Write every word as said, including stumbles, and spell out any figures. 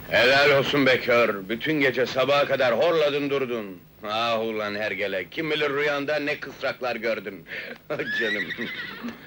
Helal olsun be kör! Bütün gece sabaha kadar horladın durdun! Ah ulan hergele, kim bilir rüyanda ne kısraklar gördün! Canım!